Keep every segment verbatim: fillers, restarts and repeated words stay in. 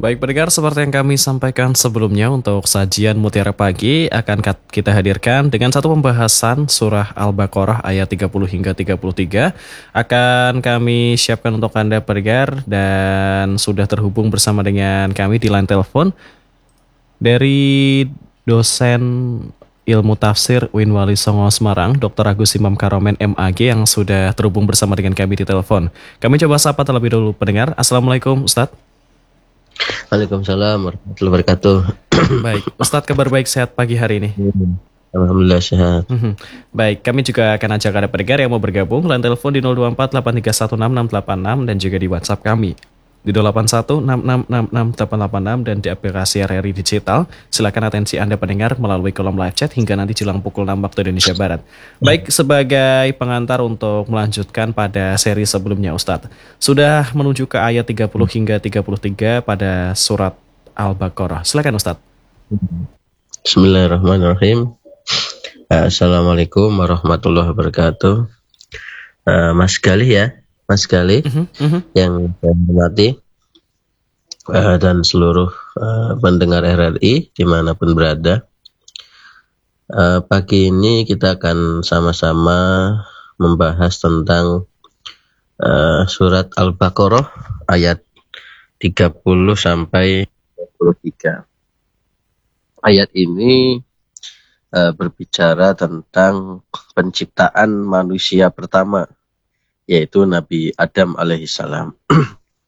Baik pendengar, seperti yang kami sampaikan sebelumnya untuk sajian Mutiara Pagi akan kat- kita hadirkan dengan satu pembahasan surah Al-Baqarah ayat tiga puluh hingga tiga puluh tiga akan kami siapkan untuk Anda pendengar dan sudah terhubung bersama dengan kami di line telepon dari dosen ilmu tafsir U I N Wali Songo Semarang, doktor Agus Imam Karomen M A G yang sudah terhubung bersama dengan kami di telepon. Kami coba sapa terlebih dahulu pendengar. Assalamualaikum Ustadz. Waalaikumsalam warahmatullahi wabarakatuh. Baik, Ustadz kabar baik sehat pagi hari ini. Alhamdulillah sehat. Mhm. Baik, kami juga akan ajak Anda pendengar yang mau bergabung line telepon di nol dua empat delapan tiga satu enam enam delapan enam dan juga di WhatsApp kami di nol delapan satu enam enam enam enam delapan delapan enam dan di aplikasi R R I Digital. Silakan atensi Anda pendengar melalui kolom live chat hingga nanti jelang pukul enam waktu Indonesia Barat. Baik, sebagai pengantar untuk melanjutkan pada seri sebelumnya Ustadz, sudah menuju ke ayat tiga puluh hingga tiga puluh tiga pada surat Al-Baqarah. Silakan Ustadz. Bismillahirrahmanirrahim. Assalamualaikum warahmatullahi wabarakatuh. Uh, Mas Galih ya, Mas Galih Mhm, mhm. yang saya hormati uh, dan seluruh uh, pendengar R R I dimanapun berada. Uh, pagi ini kita akan sama-sama membahas tentang uh, surat Al-Baqarah ayat tiga puluh sampai tiga puluh tiga. Ayat ini uh, berbicara tentang penciptaan manusia pertama, yaitu Nabi Adam alaihissalam. uh,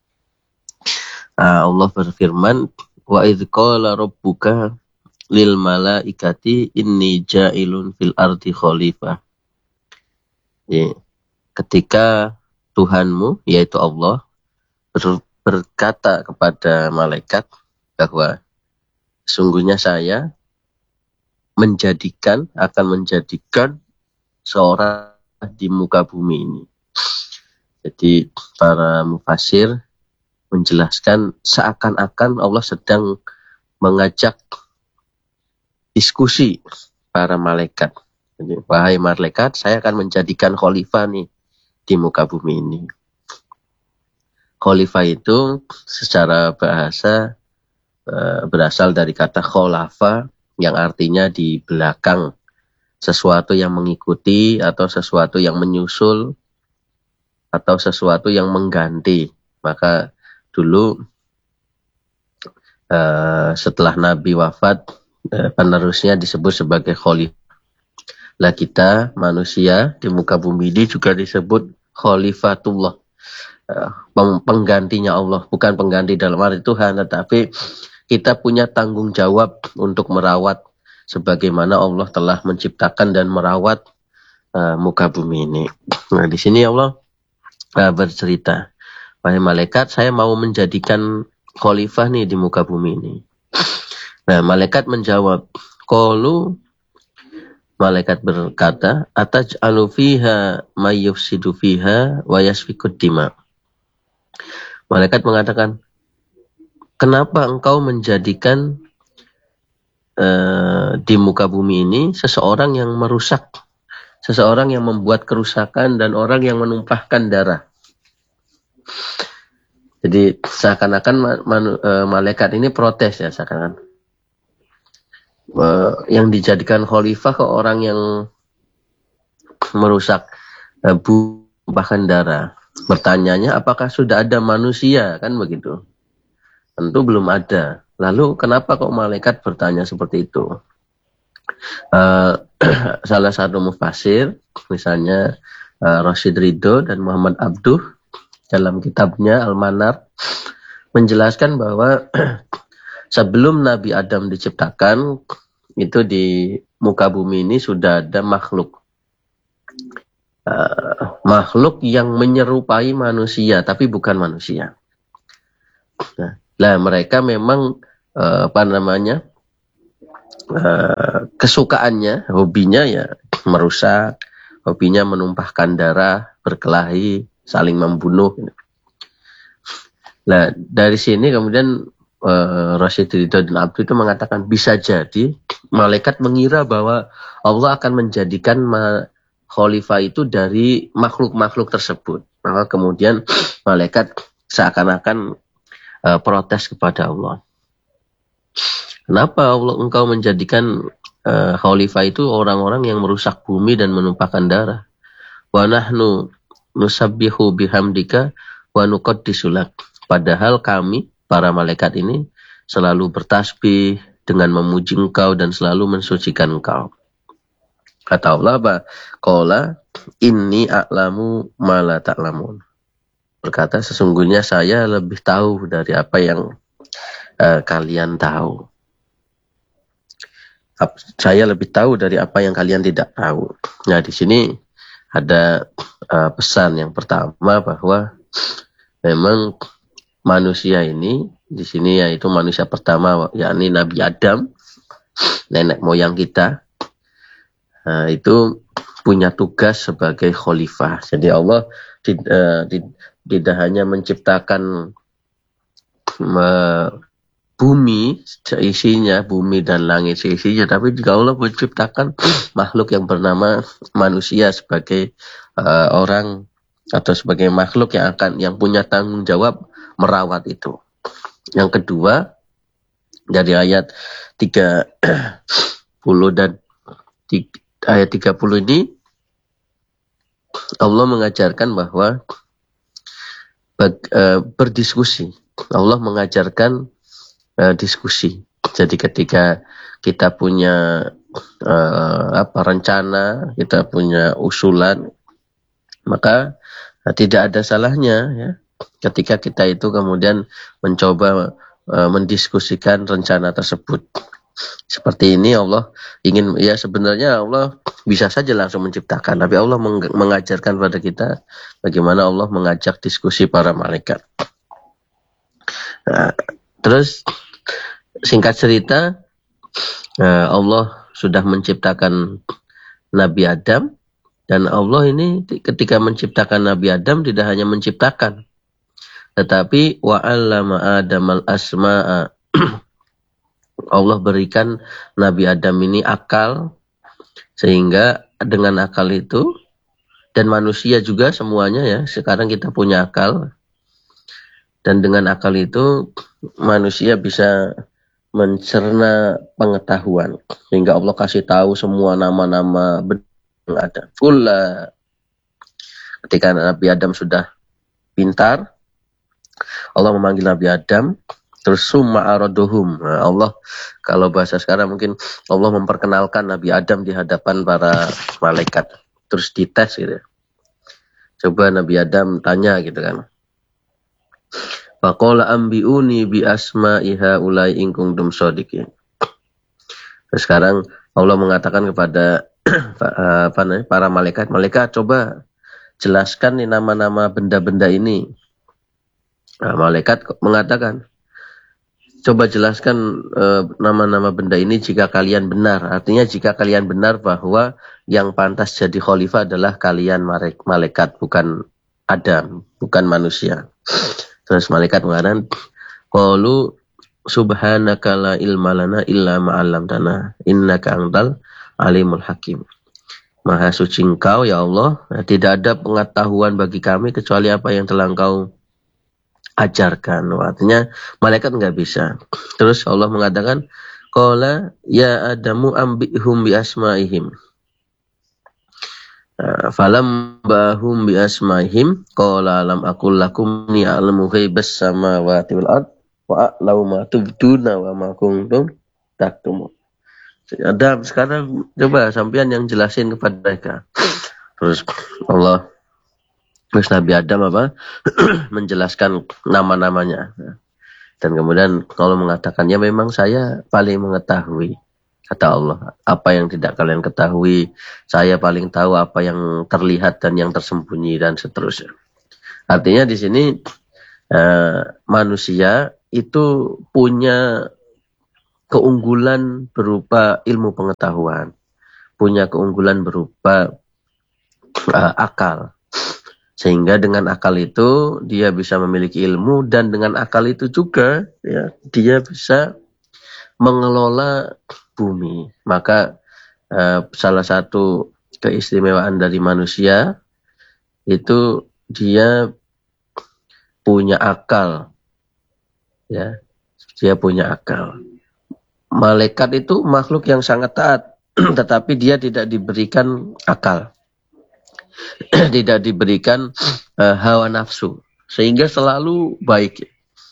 Allah berfirman, wa idh qala rabbuka lil malaikati inni ja'ilun fil ardi khalifah. Ya, ketika Tuhanmu, yaitu Allah, ber, berkata kepada malaikat bahwa sungguhnya saya menjadikan, akan menjadikan seorang di muka bumi ini. Jadi para mufasir menjelaskan seakan-akan Allah sedang mengajak diskusi para malaikat. Jadi, wahai malaikat, saya akan menjadikan khalifah nih di muka bumi ini. Khalifah itu secara bahasa berasal dari kata kholafa yang artinya di belakang, sesuatu yang mengikuti atau sesuatu yang menyusul atau sesuatu yang mengganti. Maka dulu uh, setelah Nabi wafat, uh, penerusnya disebut sebagai khalifah. Lah kita manusia di muka bumi ini juga disebut khalifatullah, uh, penggantinya Allah, bukan pengganti dalam arti Tuhan, tetapi kita punya tanggung jawab untuk merawat sebagaimana Allah telah menciptakan dan merawat uh, muka bumi ini. Nah, di sini Allah uh, bercerita, wahai malaikat, saya mau menjadikan khalifah nih di muka bumi ini. Nah, malaikat menjawab, qalu, malaikat berkata, ataj'alu fiha may yufsidu fiha wa yasfikud dima. Malaikat mengatakan, kenapa engkau menjadikan uh, di muka bumi ini seseorang yang merusak, seseorang yang membuat kerusakan dan orang yang menumpahkan darah? Jadi seakan-akan ma- ma- uh, malaikat ini protes ya, seakan-akan uh, yang dijadikan khalifah ke orang yang merusak, uh, tumpahkan darah. Bertanyanya, apakah sudah ada manusia, kan begitu? Tentu belum ada. Lalu kenapa kok malaikat bertanya seperti itu? Uh, salah satu mufasir, misalnya uh, Rashid Ridho dan Muhammad Abduh dalam kitabnya Al-Manar menjelaskan bahwa sebelum Nabi Adam diciptakan, itu di muka bumi ini sudah ada makhluk. Uh, makhluk yang menyerupai manusia, tapi bukan manusia. Nah, lah mereka memang uh, apa namanya uh, kesukaannya, hobinya ya merusak, hobinya menumpahkan darah, berkelahi, saling membunuh. Nah, dari sini kemudian uh, Rashid Ridho dan Abdul itu mengatakan bisa jadi malaikat mengira bahwa Allah akan menjadikan ma- khalifah itu dari makhluk-makhluk tersebut. Maka kemudian malaikat seakan-akan uh, protes kepada Allah. Kenapa Allah engkau menjadikan uh, khalifah itu orang-orang yang merusak bumi dan menumpahkan darah? Wa nahnu nusabbihu bihamdika wa nuqaddisu lak. Padahal kami, para malaikat ini, selalu bertasbih dengan memuji engkau dan selalu mensucikan engkau. Kata Allah apa? Qala inni a'lamu ma la ta'lamun. Berkata, sesungguhnya saya lebih tahu dari apa yang uh, kalian tahu. Saya lebih tahu dari apa yang kalian tidak tahu. Nah, di sini ada uh, pesan yang pertama bahwa memang manusia ini, di sini yaitu manusia pertama, yakni Nabi Adam, nenek moyang kita, uh, itu punya tugas sebagai khalifah. Jadi Allah tidak, uh, tidak hanya menciptakan uh, bumi seisinya, bumi dan langit seisinya, tapi juga Allah menciptakan makhluk yang bernama manusia sebagai uh, orang atau sebagai makhluk yang akan yang punya tanggung jawab merawat itu. Yang kedua, dari ayat tiga puluh dan ayat tiga puluh ini Allah mengajarkan bahwa bag, uh, berdiskusi. Allah mengajarkan Uh, diskusi. Jadi ketika kita punya uh, apa rencana, kita punya usulan, maka uh, tidak ada salahnya ya ketika kita itu kemudian mencoba uh, mendiskusikan rencana tersebut. Seperti ini Allah ingin, ya sebenarnya Allah bisa saja langsung menciptakan, tapi Allah meng- mengajarkan pada kita bagaimana Allah mengajak diskusi para malaikat. Nah, terus singkat cerita, Allah sudah menciptakan Nabi Adam, dan Allah ini ketika menciptakan Nabi Adam tidak hanya menciptakan, tetapi wa'allama Adamal asma'a. Allah berikan Nabi Adam ini akal, sehingga dengan akal itu, dan manusia juga semuanya ya, sekarang kita punya akal, dan dengan akal itu manusia bisa mencerna pengetahuan, sehingga Allah kasih tahu semua nama-nama yang ada. Kula, ketika Nabi Adam sudah pintar, Allah memanggil Nabi Adam, terus summa araduhum. Nah, Allah, kalau bahasa sekarang mungkin Allah memperkenalkan Nabi Adam di hadapan para malaikat, terus dites gitu. Coba Nabi Adam tanya gitu kan. Faqala ambiuni bi asma'i haula'i in kuntum shadiqin. Sekarang Allah mengatakan kepada apa namanya, para malaikat, malaikat coba jelaskan nih nama-nama benda-benda ini. Nah, malaikat mengatakan, coba jelaskan uh, nama-nama benda ini jika kalian benar. Artinya jika kalian benar bahwa yang pantas jadi khalifah adalah kalian malaikat, bukan Adam, bukan manusia. Terus malaikat mengatakan, qalu subhanaka la ilma lana illa ma 'allamtana innaka antal alimul hakim. Maha suci Engkau ya Allah, tidak ada pengetahuan bagi kami kecuali apa yang telah Engkau ajarkan. Artinya malaikat enggak bisa. Terus Allah mengatakan, qala ya Adamu ambihum bi asmaihim. Falam bahum bi asmaihim qala lam aqul lakum ni a'lamu ghaibas samawati wal ard wa a'lamu ma tubduna wa ma kuntum taktumun. Adam, sekarang coba sampean yang jelasin kepada mereka. Terus Allah, terus Nabi Adam apa? menjelaskan nama-namanya. Dan kemudian Allah mengatakan, ya memang saya paling mengetahui. Kata Allah, apa yang tidak kalian ketahui, saya paling tahu apa yang terlihat dan yang tersembunyi dan seterusnya. Artinya di sini eh, manusia itu punya keunggulan berupa ilmu pengetahuan, punya keunggulan berupa eh, akal. Sehingga dengan akal itu dia bisa memiliki ilmu, dan dengan akal itu juga ya, dia bisa mengelola bumi. Maka uh, salah satu keistimewaan dari manusia itu dia punya akal Ya, dia punya akal. Malaikat itu makhluk yang sangat taat, tetapi dia tidak diberikan akal, tidak diberikan uh, hawa nafsu, sehingga selalu baik.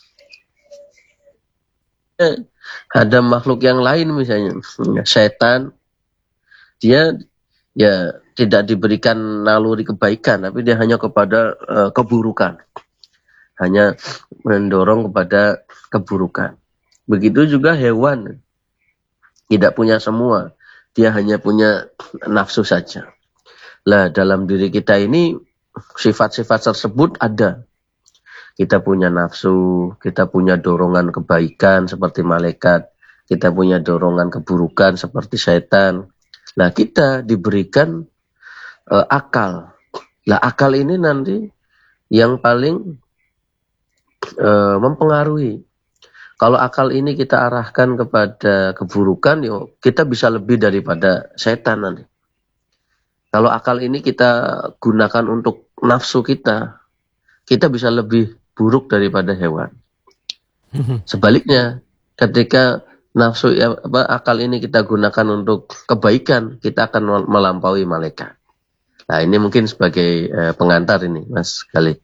Eh, ada makhluk yang lain misalnya, setan, dia ya tidak diberikan naluri kebaikan, tapi dia hanya kepada uh, keburukan, hanya mendorong kepada keburukan. Begitu juga hewan, tidak punya semua, dia hanya punya nafsu saja. Lah dalam diri kita ini sifat-sifat tersebut ada. Kita punya nafsu, kita punya dorongan kebaikan seperti malaikat, kita punya dorongan keburukan seperti setan. Nah kita diberikan uh, akal. Lah akal ini nanti yang paling uh, mempengaruhi. Kalau akal ini kita arahkan kepada keburukan, yo kita bisa lebih daripada setan nanti. Kalau akal ini kita gunakan untuk nafsu kita, kita bisa lebih buruk daripada hewan. Sebaliknya, ketika nafsu ya, apa, akal ini kita gunakan untuk kebaikan, kita akan melampaui malaikat. Nah ini mungkin sebagai eh, pengantar ini, Mas Khalid.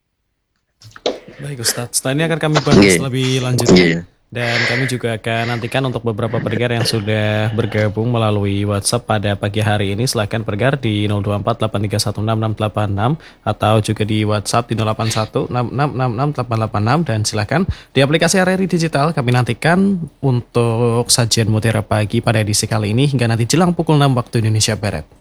Baik Ustadz, setelah ini akan kami bahas yeah. lebih lanjut. Yeah. Dan kami juga akan nantikan untuk beberapa pendengar yang sudah bergabung melalui WhatsApp pada pagi hari ini. Silahkan pendengar di nol dua empat delapan tiga satu enam enam delapan enam atau juga di WhatsApp di nol delapan satu enam enam enam enam delapan delapan enam. Dan silahkan di aplikasi R R I Digital kami nantikan untuk sajian Mutiara Pagi pada edisi kali ini hingga nanti jelang pukul enam waktu Indonesia Barat.